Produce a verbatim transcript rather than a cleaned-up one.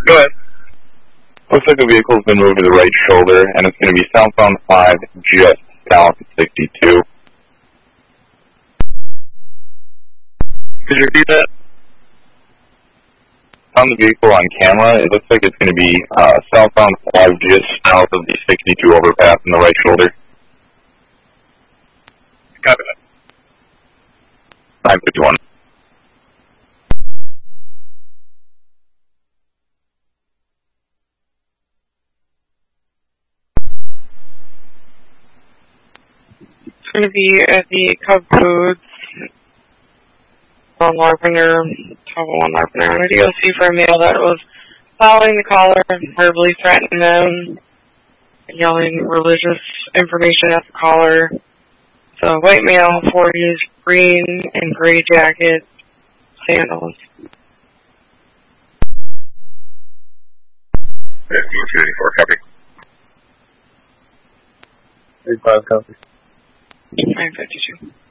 Go ahead. Looks like the vehicle's been moved to the right shoulder, and it's going to be southbound five, just south of sixty-two. Could you repeat that? On the vehicle on camera, it looks like it's going to be uh, southbound five, just south of the sixty-two overpass in the right shoulder. Copy that. nine fifty-one. It's going to be at the Cub Foods on Larpenteur, Top one Larpenteur. I'm going to go see for a male that was following the caller, verbally threatening them, yelling religious information at the caller. So, white male, forties, green and gray jacket, sandals. two eighty-four, copy. eighty-five, copy. nine fifty-two.